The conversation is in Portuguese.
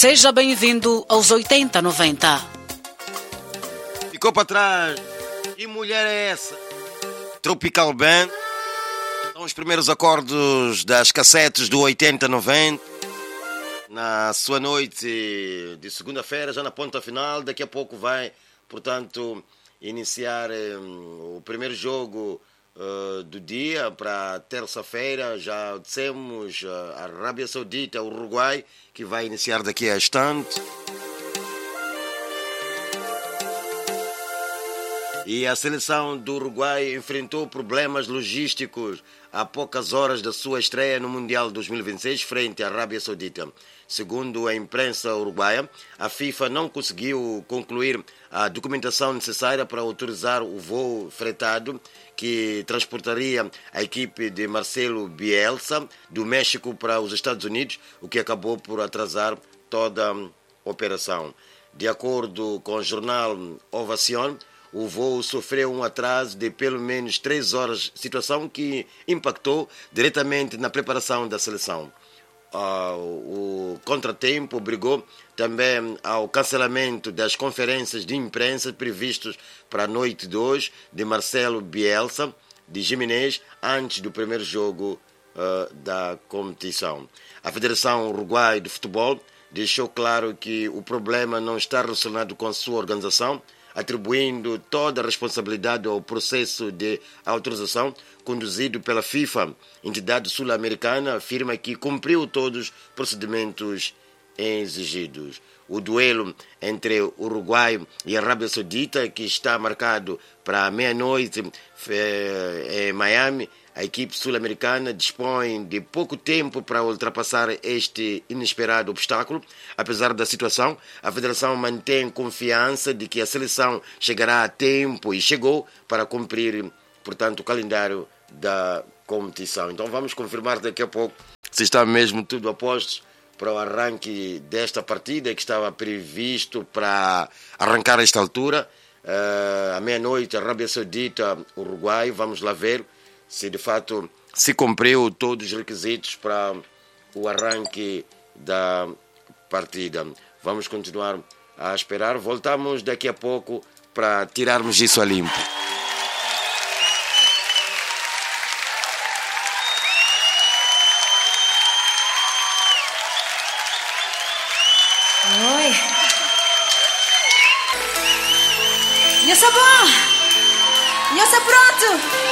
Seja bem-vindo aos 80-90. Ficou para trás. Que mulher é essa? Tropical Band. São os primeiros acordes das cassetes do 80-90. Na sua noite de segunda-feira, já na ponta final. Daqui a pouco vai, portanto, iniciar o primeiro jogo do dia para terça-feira. Já dissemos a Arábia Saudita, o Uruguai, que vai iniciar daqui a instante. E a seleção do Uruguai enfrentou problemas logísticos há poucas horas da sua estreia no Mundial 2026 frente à Arábia Saudita. Segundo a imprensa uruguaia, a FIFA não conseguiu concluir a documentação necessária para autorizar o voo fretado que transportaria a equipe de Marcelo Bielsa do México para os Estados Unidos, o que acabou por atrasar toda a operação. De acordo com o jornal Ovación, o voo sofreu um atraso de pelo menos 3 horas, situação que impactou diretamente na preparação da seleção. O contratempo obrigou também ao cancelamento das conferências de imprensa previstas para a noite de hoje de Marcelo Bielsa, de Gimenez, antes do primeiro jogo da competição. A Federação Uruguai de Futebol deixou claro que o problema não está relacionado com a sua organização, atribuindo toda a responsabilidade ao processo de autorização conduzido pela FIFA. Entidade sul-americana afirma que cumpriu todos os procedimentos exigidos. O duelo entre Uruguai e Arábia Saudita, que está marcado para meia-noite em Miami, a equipe sul-americana dispõe de pouco tempo para ultrapassar este inesperado obstáculo. Apesar da situação, a Federação mantém confiança de que a seleção chegará a tempo e chegou para cumprir, portanto, o calendário da competição. Então vamos confirmar daqui a pouco se está mesmo tudo a postos para o arranque desta partida que estava previsto para arrancar a esta altura. À meia-noite, Arábia Saudita, Uruguai, vamos lá ver se de fato se cumpriu todos os requisitos para o arranque da partida. Vamos continuar a esperar. Voltamos daqui a pouco para tirarmos isso a limpo. Oi. Já está bom? Já está pronto?